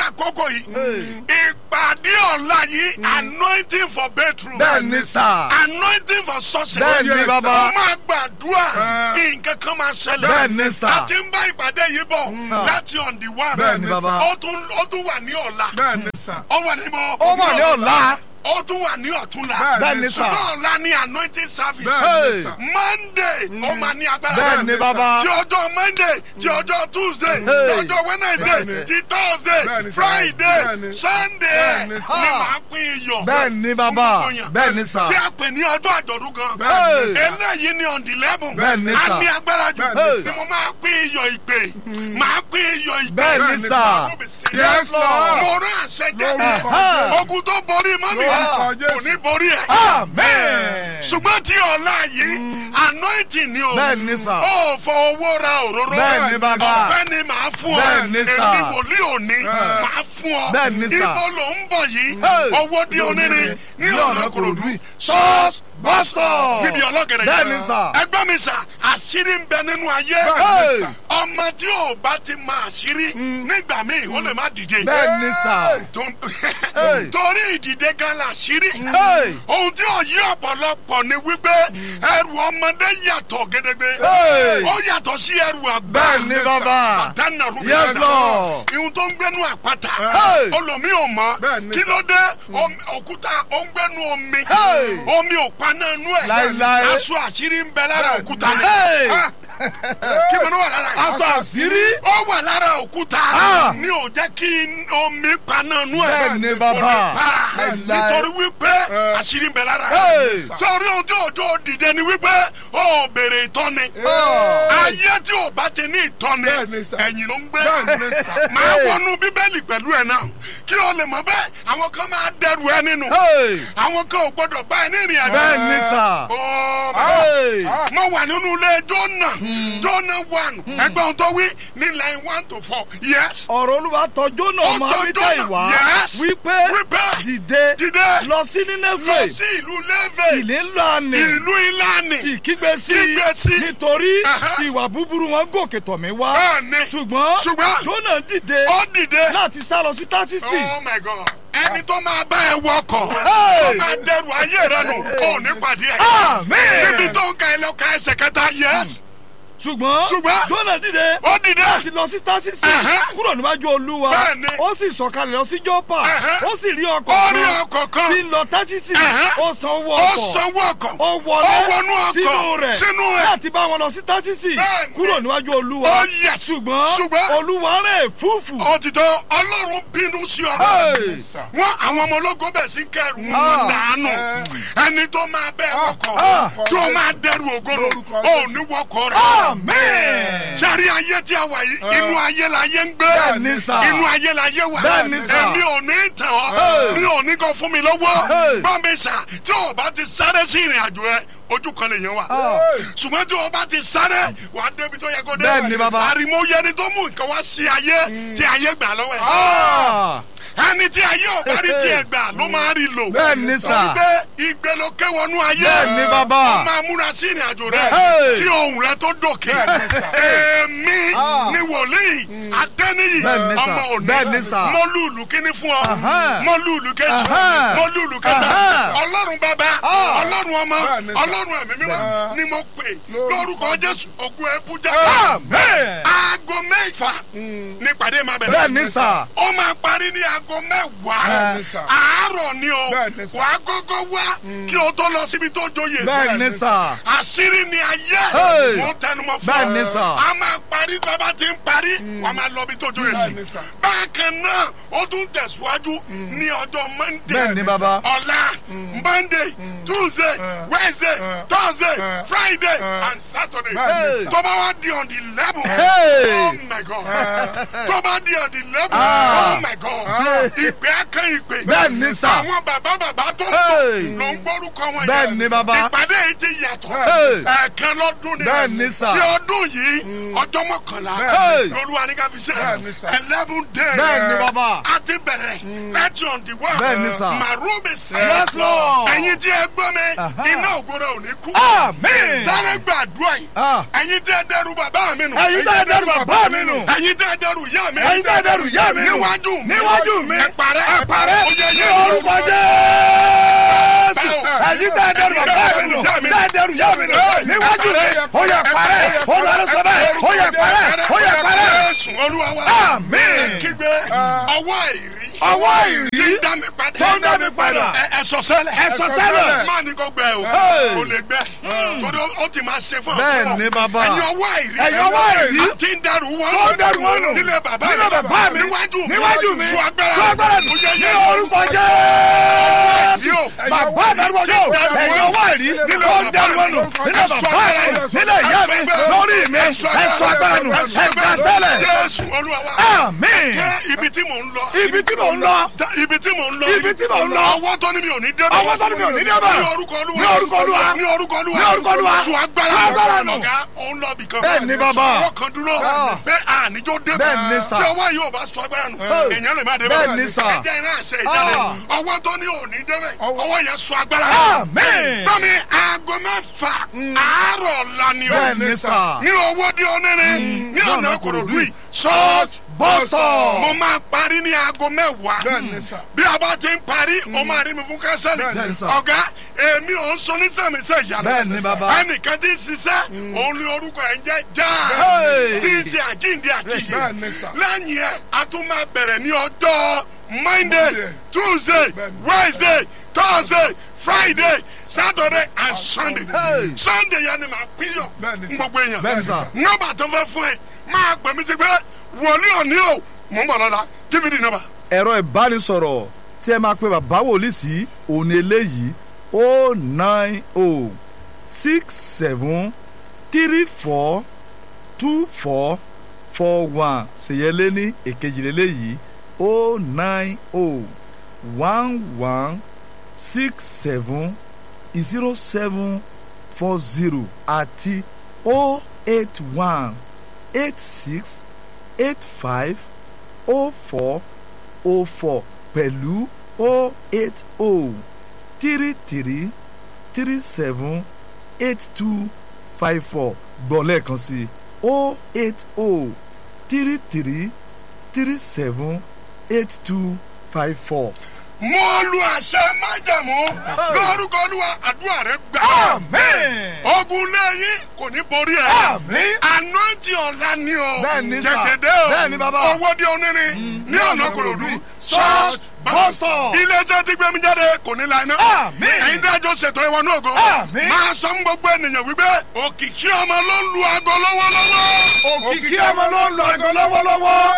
àkókò yìí ìpàdé ọ̀la yìí anointing for bedroom. bẹ́ẹ̀ni sà. anointing for success. bẹ́ẹ̀ni bàbá. ó máa gbàdúrà nǹkan kan máa ṣẹlẹ̀. bẹ́ẹ̀ni sà. a ti ń bá ìpàdé yìí bọ̀ láti on the one. bẹ́ẹ̀ni bàbá. ó tún wà ní ọ̀la. bẹ́ẹ̀ni sà. ó wà ní bọ̀. ó wà ní ọ̀la. ó tún wà ní ọ̀túnla. bẹ́ẹ̀ni sà. ṣùgbọ́n ọ̀la ní anointing service. Bẹ́ẹ̀ni sà. Monday ó máa ní agbára. bẹ́ẹ̀ni bàbá. ti ọjọ́ Monday ti ọjọ́ Tuesday ti ọjọ́ Wednesday ti Thursday Friday Sunday ni màá pín iyọ̀. bẹ́ẹ̀ni bàbá. bẹ́ẹ̀ni sà. tí a pè ní ọjọ́ àjọ̀dún gan. eléyìí ni on the level. bẹ́ẹ̀ni sà. a ní agbára jù. tí mo máa pín iyọ̀ ìpè. màá pín iyọ̀ ìpè. bẹ́ẹ̀ni sà. Yes, Lord. mo rán àṣẹ jẹ́ ogun tó borí mọ́mí kò ní borí ẹ̀. amen. ṣùgbọ́n tí ọ̀la yìí anointing ni o. bẹ́ẹ̀ni sà. ó fọ owó ra òróró. bẹ́ẹ̀ni bàbá. ọ̀fẹ́ ni màá fún ọ. bẹ́ẹ̀ni sà. èmi wòlíì òní màá fún ọ. bẹ́ẹ̀ni sà. ibo ló ń bọ̀ yìí. owó di onírin ní ọ̀nà Kòròdú. Ṣọ́ọ̀ṣì bọ́sítọ̀. níbi ọlọ́gẹ̀rẹ̀ yìí. bẹ́ẹ̀ni sà. ẹgbẹ́ mi sà àṣírí ń bẹ nínú ayé. ọmọ tí ò bá ti mọ àṣírí nígbà míì ó lè má dìde. bẹ́ẹ̀ni sà. torí ìdìde gan la àṣírí. ohun tí ò yí ọ̀pọ̀lọpọ̀ ni wípé ẹrù ọmọdé yàtọ̀ gédégbé. ó yàtọ̀ sí ẹrù àgbà. bẹ́ẹ̀ni bàbá. Yes, Lord. ihun tó ń gbénu àpáta. olùmí ò mọ̀. kí ló dé òkúta ó ń gbénu omi. omi ò paná inú ẹ̀. láíláí. aṣọ àṣírí ń bẹ lára òkúta ni. kí mo ní wà lára yìí. aṣọ àṣírí. ó wà lára òkúta. ní ò jẹ́ kí omi paná inú ẹ̀. bẹ́ẹ̀ni bàbá. nítorí wípé àṣírí ń bẹ lára yìí. sọrí ohun tí òjò dìde ni wípé ó béèrè ìtọ́ni. ayé tí ò bá ti ní ìtọ́ni ẹ̀yìn ló ń gbé. máa wọnú bíbélì pẹ̀lú ẹ̀ náà kí o lè mọ̀ bẹ́ẹ̀ àwọn kan máa dẹrù ẹ nínú. àwọn kan ò gbọdọ̀ bá ẹ ní ìrìn àjò. bẹ́ẹ̀ni sà. mo wà nínú ilé Jónà. Jónà 1 ẹgbẹ́ ohun tó wí ní line 1 to 4. yes. ọ̀rọ̀ Olúwa tọ̀ Jónà ọmọ Amittai wá wípé dìde lọ sí Nínéfè. lọ sí ìlú Néfè. ìlú ńlá ni. sì kígbe sí nítorí ìwà búburú wọn gòkè tọ̀ mí wá. ṣùgbọ́n Jónà dìde láti sá lọ sí Tásísì. oh my God. ẹni tó máa bá ẹ wọkọ̀ tó máa dẹrù ayé rẹ nù ó ní pàdé ẹ. níbi tó ń ka ẹ lọ ka ẹsẹ̀ kẹta yes. ṣùgbọ́n Jónà dìde láti lọ sí Tásísì kúrò níwájú Olúwa. ó sì sọ̀kalẹ̀ lọ sí Jópa. ó sì rí ọkọ̀ kan tí ń lọ Tásísì. ó san owó ọkọ̀. ó wọnú sínú rẹ̀ láti bá wọn lọ sí Tásísì kúrò níwájú Olúwa. ṣùgbọ́n Olúwa rẹ̀ fúfù. òtítọ́ Ọlọ́run bínú sí ọ. wọn àwọn ọmọ ológun bẹ̀ sí kẹrù wọn dànù. ẹni tó máa bẹ ọkọ̀ tó máa dẹrù ògolo ò ní wọkọ̀ rẹ̀. sari ayé tí a wà yìí inú ayé la yé ń gbé. inú ayé la yé wà. èmi ò ní tàn ọ́ mi ò ní kó fún mi lọ́wọ́. bọ́m̀bẹ̀sà tí o bá ti sáré sí ìrìn àjò ẹ ojú kan lè yẹn wa. ṣùgbọ́n tí o bá ti sáré wà á débi tó yẹ kó dé. àrìmọ́ yẹni tó mú nǹkan wá sí ayé tí ayé gbà lọ́wọ́ ẹ̀. ẹni tí ayé ò bá rí tiẹ̀ gbà ló máa rí lò. bẹ́ẹ̀ni sà. ìgbé ló ké wọnú ayé. bẹ́ẹ̀ni bàbá. ó máa múra sí ìrìn àjò rẹ. kí ohùn rẹ tó dòkè. èmi ni wòlíì Adéníyì ọmọ òní. mo lùlù kíní fún ọ. mo lùlù kejì. mo lùlù kẹta. Ọlọ́run bàbá Ọlọ́run ọmọ Ọlọ́run ẹ̀mí mímọ́ ni mo pè lórúkọ Jésù ògùn ẹ̀bù jẹ́. aago mẹ́fà nípàdé máa bẹ̀rẹ̀. bẹ́ẹ̀ni sà. ó máa parí ní aago mẹ́wàá àárọ̀ ni o wà á gọ́gọ́ wá kí o tó lọ síbi tó joyè. bẹ́ẹ̀ni sà. àṣírí ni ayé mo tẹnumọ́ fún ọ. bẹ́ẹ̀ni sà. a máa parí bàbá ti ń parí wà á máa lọ bí tó joyè sí. bákan náà ó tún tẹ̀síwájú ní ọjọ́ Monday. bẹ́ẹ̀ni bàbá. ọ̀la Monday Tuesday Wednesday Thursday Friday and Saturday. tó bá wá di on the 11. oh my God. tó bá di on the 11. oh my God. ìpè akán ìpè. bẹ́ẹ̀ni sà. àwọn bàbá tó ń bọ̀ ló ń gbórúkọ wọn yẹn. bẹ́ẹ̀ni bàbá. ìpàdé yìí ti yàtọ̀. ẹ̀ẹ̀kan lọ́dún ni. bẹ́ẹ̀ni sà. ti ọdún yìí ọjọ́ mọ́kànlá. lolúwa ní ká fi ṣe 11 days. bẹ́ẹ̀ni bàbá. a ti bẹ̀rẹ̀ láti on the 1. bẹ́ẹ̀ni sà. màrúbì sẹ́. yes Lord. ẹ̀yin tí ẹ gbọ́ mi iná ògùnrẹ́ ò ní kú. àmín. sáré gbàdúrà yìí. ẹ̀yin tí ẹ dẹ́rù bàbá mi nù. ẹ̀yin tí ẹ dẹ́rù bàbá mi nù. nù. ẹ̀yin tẹ́ dẹrù yá mi. ẹ̀yin tẹ́ dẹrù yá mi. níwájú mi. níwájú mi. ẹ parẹ́. ẹ parẹ́. ní orúkọ Jésù. ẹ̀yin tẹ́ dẹrù bàbá mi nù. tẹ́ dẹrù yá mi nù. níwájú mi. ó yẹ parẹ́. ó lọ lọ sọ bẹ́ẹ̀. ó yẹ parẹ́. ó yẹ parẹ́. Jésù Olúwa wa. àmín. kígbe ọwọ́ àìrí. ọwọ́ ìrí tí ń dá mi padà. tó ń dá mi padà. ẹ sọ sẹ́lẹ̀. ẹ sọ sẹ́lẹ̀. máa ní kó gbẹ o. o lè gbẹ. torí ó ti máa ṣe fún ọ. bẹ́ẹ̀ ni bàbá. ẹ̀yin ọwọ́ àìrí. ẹ̀yin ọwọ́ àìrí. tí ń dẹrù wọn. tó ń dẹrù wọn nù. nílé bàbá mi. nílé bàbá mi. níwájú mi. sọ agbára. sọ agbára mi. ní orúkọ Jésù. bàbá mi ló wọjọ. ẹ̀yin ọwọ́ àìrí. tó ń dẹrù wọn nù. nílé bàbá mi. nílé ìyá mi. lórí mi. ẹ sọ agbára nù. ẹ gbà sẹ́lẹ̀. Jésù Olúwa wa. àmín. ibi tí mò ń lọ. ibi tí mò ń lọ. ibi tí mò ń lọ. ibi tí mò ń lọ. ọwọ́ tó ní mi ò ní débẹ̀. ọwọ́ tó ní mi ò ní débẹ̀. ní orúkọ Olúwa. ní orúkọ Olúwa. ní orúkọ Olúwa. ní orúkọ Olúwa. sọ agbára. sọ agbára nù. ọ̀gá òun lọ bì kan. bẹ́ẹ̀ ni bàbá. ọwọ́ kan dúró. bẹ́ẹ̀ àníjó débẹ̀. bẹ́ẹ̀ ni sà. tí ọwọ́ yìí ò bá sọ agbára nù. èèyàn lè má débẹ̀. bẹ́ẹ̀ ni sà. ẹ̀jẹ̀ iná àṣẹ ìjáde. ọwọ́ tó ní ò ní débẹ̀. ọwọ́ yẹn sọ agbára. àmín. bámi aago mẹ́fà àárọ̀ lani o. bẹ́ẹ̀ ni sà. ní owó di onírin. ní ọ̀nà Ìkòròdú yìí. church bọ́sọ̀. mo máa parí ní aago mẹ́wàá. bẹ́ẹ̀ni sà. bí a bá ti ń parí o máa rí mi fún kásálì. bẹ́ẹ̀ni sà. ọ̀gá èmi ò ń sọ ní sàmìsẹ́ ìyanu. bẹ́ẹ̀ni bàbá. ẹnìkan tí ń ṣiṣẹ́ òun ni orúkọ ẹ̀ ń jẹ́ já. tí ń ṣe àjíǹde àti ìyè. bẹ́ẹ̀ni sà. lẹ́yìn ẹ̀ a tún máa bẹ̀rẹ̀ ní ọjọ́ Monday, Tuesday, Wednesday, Thursday, Friday, Saturday and Sunday. Sunday yẹn ni màá pínyọ̀ fún gbogbo èèyàn. bẹ́ẹ̀ni sà. nọ́mbà tó fẹ́ fún ẹ máa pè mí sí pé wòlíì òní o mò ń bọ̀ lọ́la give me the number. ẹ̀rọ ìbánisọ̀rọ̀ tí ẹ máa pe bàbá wòlíì sí òní eléyìí 09067342441 ṣèyẹlé ní èkejì lélẹ́yìí 09011670740 àti 08186850404 pẹ̀lú 08033378254 gbọ́ lẹ́ẹ̀kan sí 08033378254. mo lu àṣẹ májàmú lórúkọ Olúwa àdúrà rẹ gbà. àmín. ogun lẹ́yìn kò ní borí ẹ. àmín. anointing ọ̀la ni o. bẹ́ẹ̀ni sà. tètè dé o. bẹ́ẹ̀ni bàbá. owó di onírin ní ọ̀nà Ìkòròdú. church bọ́sọ̀. ilé-iṣẹ́ tí gbẹmí jáde kò ní la iná. àmín. ẹ̀yin dájọ́ ṣètò ìwọ náà gan. àmín. máa sọ fún gbogbo ènìyàn wípé òkìkí ọmọ ló ń lu aago lọ́wọ́lọ́wọ́. òkìkí ọmọ ló ń lọ ẹ̀gọ́ lọ́wọ́lọ́wọ́.